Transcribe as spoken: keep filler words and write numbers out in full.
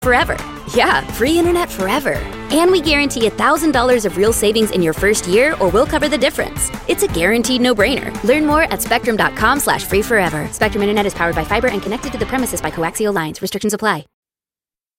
forever. Yeah, free internet forever. And we guarantee one thousand dollars of real savings in your first year, or we'll cover the difference. It's a guaranteed no-brainer. Learn more at spectrum dot com slash free forever. Spectrum Internet is powered by fiber and connected to the premises by coaxial lines. Restrictions apply.